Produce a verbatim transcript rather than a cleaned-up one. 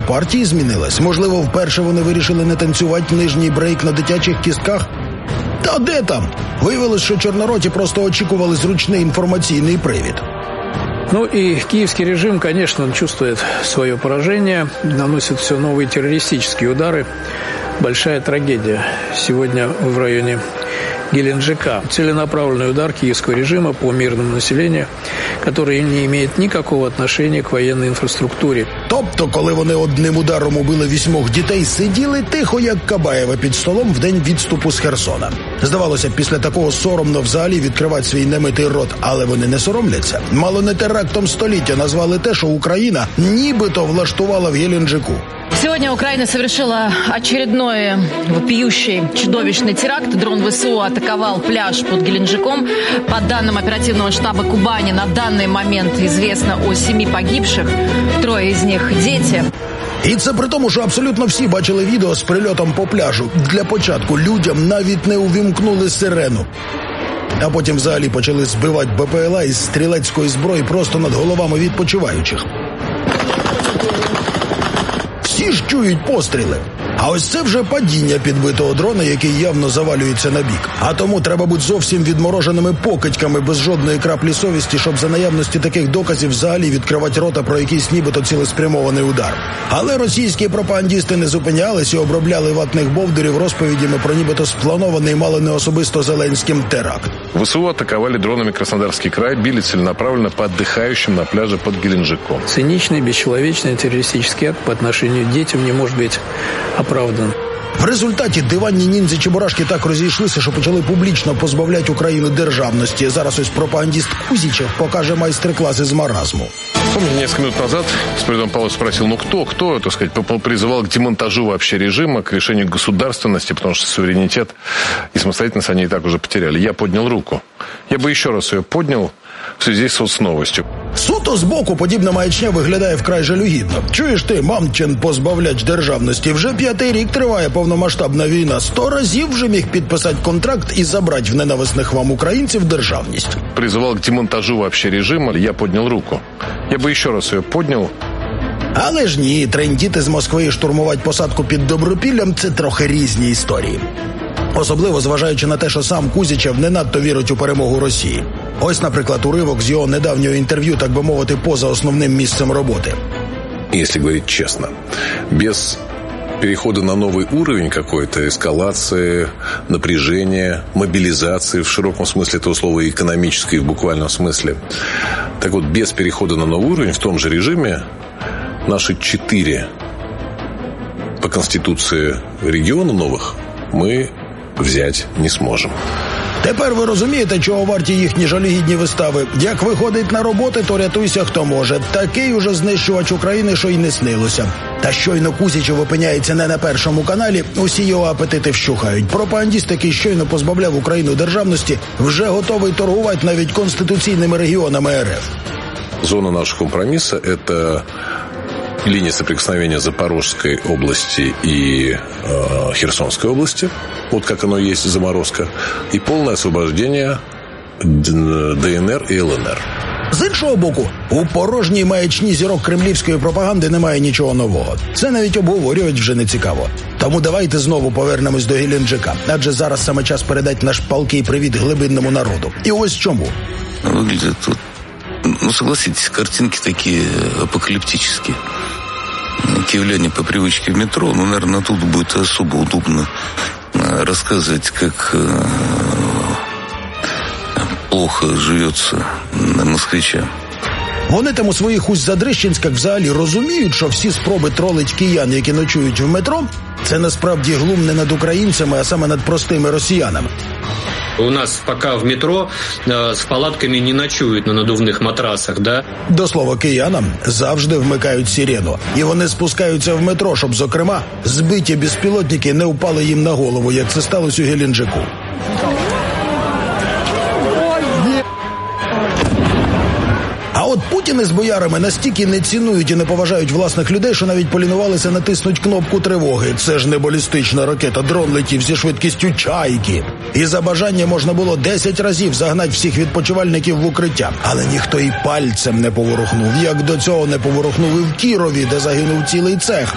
партії змінилась? Можливо, вперше вони вирішили не танцювати нижній брейк на дитячих кістках? Та де там? Виявилось, що чорнороті просто очікували зручний інформаційний привід. Ну и киевский режим, конечно, он чувствует свое поражение, наносит все новые террористические удары. Большая трагедия сегодня в районе Геленджика. Целенаправленный удар киевского режима по мирному населению, который не имеет никакого отношения к военной инфраструктуре. Тобто, коли вони одним ударом убили вісьмох дітей, сиділи тихо, як Кабаєва під столом в день відступу з Херсона. Здавалося б, після такого соромно взагалі відкривати свій немитий рот, але вони не соромляться. Мало не терактом століття назвали те, що Україна нібито влаштувала в Геленджику. Сегодня Украина совершила очередной вопиющий, чудовищный теракт. Дрон ВСУ атаковал пляж под Геленджиком. По данным оперативного штаба Кубани, на данный момент известно о семи погибших, трое из них дети. І це при тому, що абсолютно всі бачили відео з прильотом по пляжу. Для початку людям навіть не увімкнули сирену. А потім взагалі почали збивати БПЛА із стрілецької зброї просто над головами відпочиваючих. Всі ж чують постріли. А ось це вже падіння підбитого дрона, який явно завалюється на бік. А тому треба бути зовсім відмороженими покидьками без жодної краплі совісті, щоб за наявності таких доказів взагалі відкривати рота про якийсь нібито цілеспрямований удар. Але російські пропагандісти не зупинялись і обробляли ватних бовдурів розповідями про нібито спланований мало не особисто Зеленським теракт. ВСУ атаковали дронами Краснодарский край, били целенаправленно по отдыхающим на пляже под Геленджиком. Циничный, бесчеловечный террористический акт по отношению к детям не может быть оправдан. В результаті диванні ніндзі Чебурашки так розійшлися, що почали публічно позбавляти Україну державності. Зараз ось пропагандист Кузічев покаже майстер-клас із маразму. Помните, несколько минут назад Спиридон Павлович спросил, ну кто, кто, так сказать, призывал к демонтажу вообще режима, к решению государственности, потому что суверенитет и самостоятельность они и так уже потеряли. Я поднял руку. Я бы еще раз ее поднял в связи с соцновостью. Суто збоку подібна маячня виглядає вкрай жалюгідно. Чуєш ти, мамчин позбавляч державності, вже п'ятий рік триває повномасштабна війна. Сто разів вже міг підписати контракт і забрати в ненависних вам українців державність. Призывал к демонтажу вообще режима, я поднял руку. Я бы еще раз ее поднял. Але ж ні, трендіти з Москви і штурмувати посадку під Добропіллям – це трохи різні історії. Особливо зважаючи на те, що сам Кузічев не надто вірить у перемогу Росії. Ось, наприклад, уривок з його недавнього інтерв'ю, так би мовити, поза основним місцем роботи. Если говорить честно, без перехода на новый уровень какой-то, эскалации, напряжения, мобилизации, в широком смысле этого слова, и экономической, и в буквальном смысле. Так вот, без перехода на новый уровень в том же режиме наши четыре по Конституции региона новых мы взять не сможем. Тепер ви розумієте, чого варті їхні жалюгідні вистави. Як виходить на роботи, то рятуйся хто може. Такий уже знищувач України, що й не снилося. Та щойно Кузічев опиняється не на Першому каналі, усі його апетити вщухають. Пропагандіст, який щойно позбавляв Україну державності, вже готовий торгувати навіть конституційними регіонами РФ. Зона нашего компромисса – это линия соприкосновения Запорожской области и э, Херсонской области, вот как оно есть, заморозка, и полное освобождение ДНР и ЛНР. З іншого боку, у порожній маячні зірок кремлівської пропаганди немає нічого нового. Це навіть обговорювати вже не цікаво. Тому давайте знову повернемось до Геленджика, адже зараз саме час передати наш палкий привіт глибинному народу. І ось чому. Выглядит тут, ну согласитесь, картинки такие апокалиптические. Киевляне по привычке в метро, ну, наверное, тут будет особо удобно рассказывать, как э, плохо живется москвичам. Вони там у своїх усть-задрищенськах взагалі розуміють, що всі спроби тролить киян, які ночують в метро, це насправді глум не над українцями, а саме над простими росіянами. У нас пока в метро э, с палатками не ночуют на надувних матрасах, да? До слова, киянам завжди вмикають сирену. І вони спускаються в метро, щоб, зокрема, збиті безпілотники не впали їм на голову, як це сталося у Геленджику. А от Путін із боярами настільки не цінують і не поважають власних людей, що навіть полінувалися натиснуть кнопку тривоги. Це ж не балістична ракета, дрон летів зі швидкістю чайки. І за бажання можна було десять разів загнати всіх відпочивальників в укриття. Але ніхто і пальцем не поворухнув. Як до цього не поворухнув і в Кірові, де загинув цілий цех.